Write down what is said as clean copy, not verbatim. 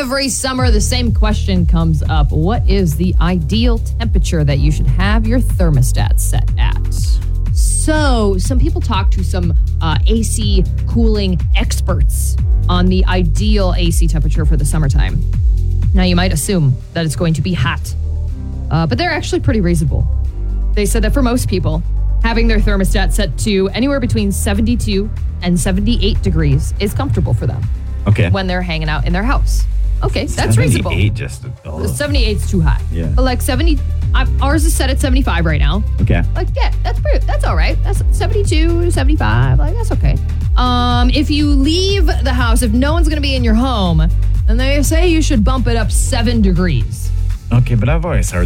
Every summer, the same question comes up. What is the ideal temperature that you should have your thermostat set at? So, some people talk to some AC cooling experts on the ideal AC temperature for the summertime. Now, you might assume that it's going to be hot, but they're actually pretty reasonable. They said that for most people, having their thermostat set to anywhere between 72 and 78 degrees is comfortable for them. Okay. When they're hanging out in their house. Okay, that's reasonable. 78 just... 78's too hot. Yeah. But like 70, ours is set at 75 right now. Okay. Like, yeah, that's all right. That's 72, 75, like that's okay. If you leave the house, if no one's going to be in your home, then they say you should bump it up 7 degrees. Okay, but I've always heard